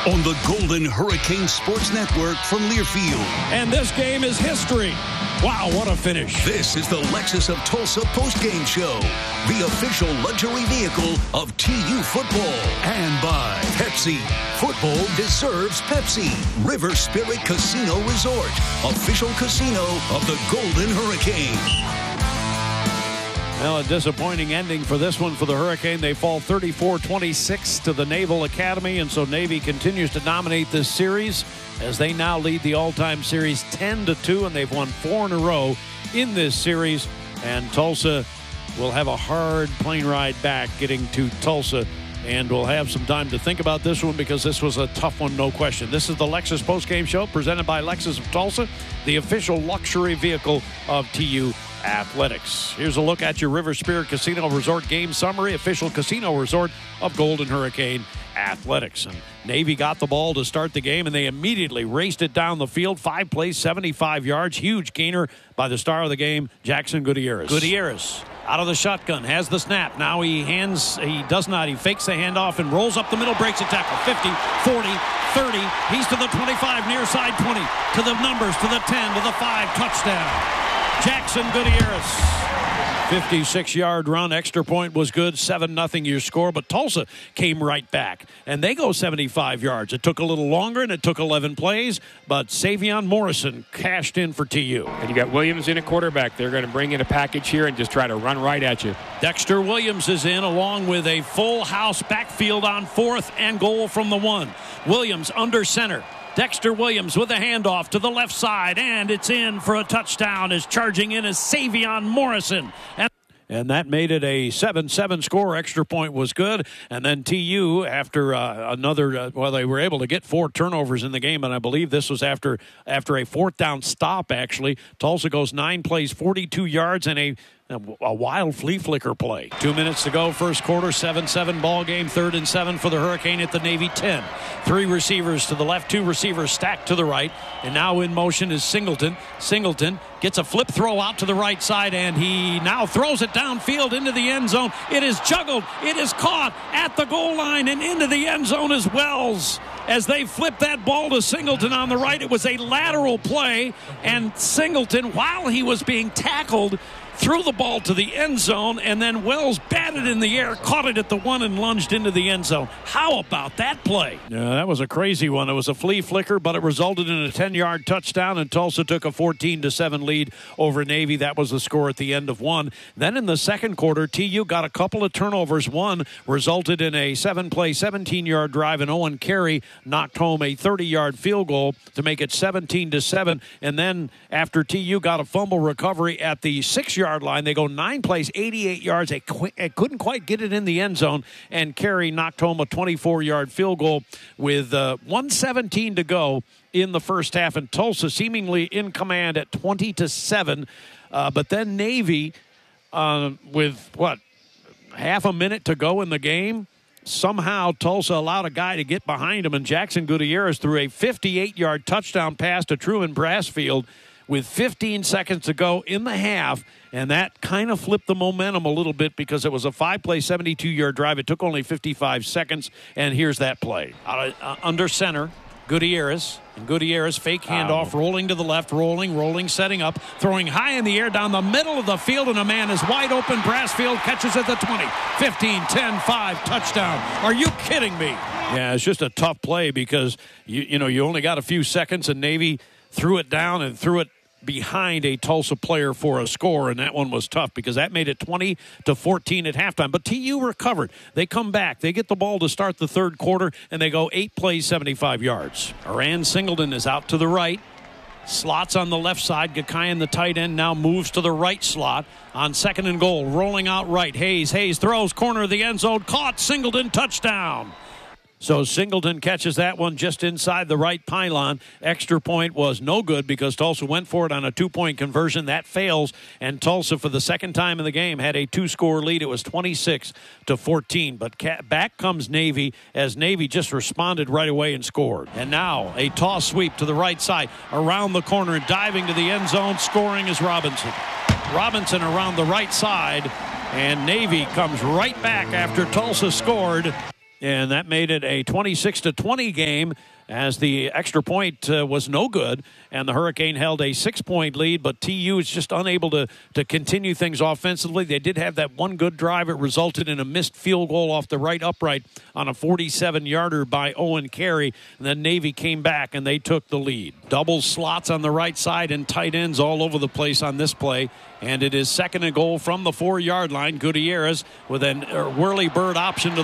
on the Golden Hurricane Sports Network from Learfield. And this game is history. Wow, what a finish. This is the Lexus of Tulsa postgame show, the official luxury vehicle of TU football. And by Pepsi. Football deserves Pepsi. River Spirit Casino Resort, official casino of the Golden Hurricane. Well, a disappointing ending for this one for the Hurricane. They fall 34-26 to the Naval Academy, and so Navy continues to dominate this series as they now lead the all-time series 10-2, and they've won 4 in a row in this series. And Tulsa will have a hard plane ride back getting to Tulsa, and we'll have some time to think about this one because this was a tough one, no question. This is the Lexus postgame show presented by Lexus of Tulsa, the official luxury vehicle of TU Athletics. Here's a look at your River Spirit Casino Resort game summary, official casino resort of Golden Hurricane Athletics. And Navy got the ball to start the game, and they immediately raced it down the field. 5 plays, 75 yards. Huge gainer by the star of the game, Jackson Gutierrez. Gutierrez out of the shotgun, has the snap. Now he fakes the handoff and rolls up the middle, breaks a tackle. 50, 40, 30. He's to the 25, near side 20. To the numbers, to the 10, to the 5, touchdown. Jackson Gutierrez. 56-yard run. Extra point was good. 7-0 your score. But Tulsa came right back. And they go 75 yards. It took a little longer, and it took 11 plays. But Savion Morrison cashed in for TU. And you got Williams in a quarterback. They're going to bring in a package here and just try to run right at you. Dexter Williams is in along with a full house backfield on 4th and goal from the 1. Williams under center. Dexter Williams with a handoff to the left side, and it's in for a touchdown. Is charging in as Savion Morrison. And that made it a 7-7 score. Extra point was good. And then TU, after they were able to get 4 turnovers in the game, and I believe this was after a 4th down stop, actually. Tulsa goes 9 plays, 42 yards, and a wild flea flicker play. 2 minutes to go, first quarter, 7-7 ball game, 3rd and 7 for the Hurricane at the Navy 10. 3 receivers to the left, 2 receivers stacked to the right, and now in motion is Singleton. Singleton gets a flip throw out to the right side, and he now throws it downfield into the end zone. It is juggled, it is caught at the goal line, and into the end zone is Wells. As they flip that ball to Singleton on the right, it was a lateral play, and Singleton, while he was being tackled, threw the ball to the end zone, and then Wells batted in the air, caught it at the 1, and lunged into the end zone. How about that play? Yeah, that was a crazy one. It was a flea flicker, but it resulted in a 10-yard touchdown, and Tulsa took a 14-7 lead over Navy. That was the score at the end of 1. Then in the second quarter, TU got a couple of turnovers. One resulted in a 7-play, 17-yard drive, and Owen Carey knocked home a 30-yard field goal to make it 17-7. And then after TU got a fumble recovery at the 6-yard line, they go 9 plays, 88 yards. They couldn't quite get it in the end zone, and Carey knocked home a 24-yard field goal with 1:17 to go in the first half, and Tulsa seemingly in command at 20-7. But then Navy, with half a minute to go in the game, somehow Tulsa allowed a guy to get behind him, and Jackson Gutierrez threw a 58-yard touchdown pass to Truman Brassfield with 15 seconds to go in the half, and that kind of flipped the momentum a little bit because it was a 5-play, 72-yard drive. It took only 55 seconds, and here's that play. Under center, Gutierrez. And Gutierrez, fake handoff, rolling to the left, rolling, setting up, throwing high in the air down the middle of the field, and a man is wide open. Brassfield catches at the 20, 15, 10, 5, touchdown. Are you kidding me? Yeah, it's just a tough play because, you only got a few seconds, and Navy threw it down and threw it behind a Tulsa player for a score, and that one was tough because that made it 20-14 at halftime. But TU recovered. They come back. They get the ball to start the third quarter, and they go 8 plays, 75 yards. Aran Singleton is out to the right. Slots on the left side. Gakayan, the tight end, now moves to the right slot on 2nd and goal. Rolling out right. Hayes throws, corner of the end zone. Caught. Singleton, touchdown. So Singleton catches that one just inside the right pylon. Extra point was no good because Tulsa went for it on a 2-point conversion. That fails, and Tulsa, for the second time in the game, had a 2-score lead. It was 26-14. But back comes Navy as Navy just responded right away and scored. And now a toss sweep to the right side, around the corner, and diving to the end zone. Scoring is Robinson. Robinson around the right side, and Navy comes right back after Tulsa scored. And that made it a 26-20 game, as the extra point was no good, and the Hurricane held a 6-point lead, but TU is just unable to continue things offensively. They did have that one good drive. It resulted in a missed field goal off the right upright on a 47-yarder by Owen Carey, and then Navy came back, and they took the lead. Double slots on the right side and tight ends all over the place on this play, and it is 2nd and goal from the 4-yard line. Gutierrez with a whirly bird option to the